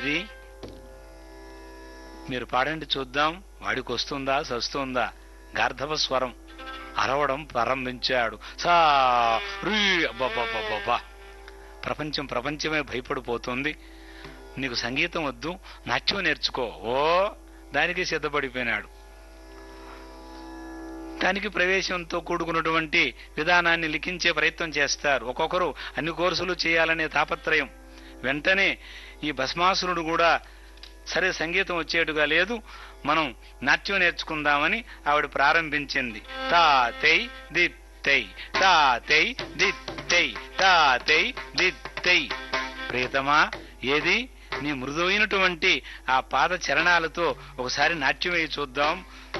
ఏది మీరు పాడండి చూద్దాం, వాడికి వస్తుందా సస్తుందా? గార్ధవ స్వరం అరవడం ప్రారంభించాడు. సా రీ అబ్బబ్బబ్బబ్బా! ప్రపంచమే భయపడిపోతుంది. నీకు సంగీతం వద్దు, నాట్యం నేర్చుకో. ఓ దానికి సిద్ధపడిపోయినాడు. దానికి ప్రవేశంతో కూడుకున్నటువంటి విధానాన్ని లిఖించే ప్రయత్నం చేస్తారు. ఒక్కొక్కరు అన్ని కోర్సులు చేయాలనే తాపత్రయం. వెంటనే ఈ భస్మాసురుడు కూడా సరే సంగీతం వచ్చేట్టుగా లేదు, మనం నాట్యం నేర్చుకుందామని ఆవిడ ప్రారంభించింది. తా తై ది తై, తా తై ది తై, తా తై ది తై. ప్రియతమా, ఏది నీ మృదువైనటువంటి ఆ పాద చరణాలతో ఒకసారి నాట్యం వేయి చూద్దాం.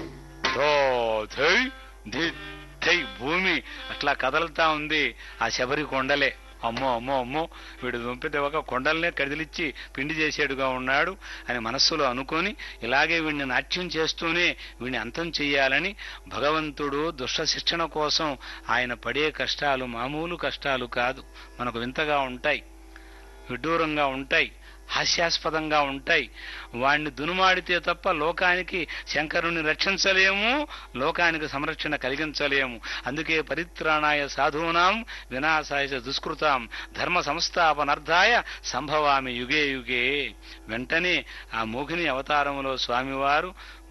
భూమి అట్లా కదలుతా ఉంది. ఆ శబరి కొండలే. అమ్మో అమ్మో అమ్మో, వీడు దుంపితే ఒక కొండలనే కదిలిచ్చి పిండి చేసేడుగా ఉన్నాడు అని మనస్సులో అనుకొని ఇలాగే వీడిని నాట్యం చేస్తూనే వీడిని అంతం చెయ్యాలని భగవంతుడు దుష్ట శిక్షణ కోసం ఆయన పడే కష్టాలు మామూలు కష్టాలు కాదు. మనకు వింతగా ఉంటాయి, విడ్డూరంగా ఉంటాయి, హాస్యాస్పదంగా ఉంటాయి. వాణ్ణి దునుమాడితే తప్ప లోకానికి శంకరుని రక్షించలేము, లోకానికి సంరక్షణ కలిగించలేము. అందుకే పరిత్రాణాయ సాధూనాం వినాశాయ దుష్కృతాం ధర్మ సంస్థాపనార్థాయ సంభవామి యుగే యుగే. వెంటనే ఆ మోహిని అవతారంలో స్వామివారు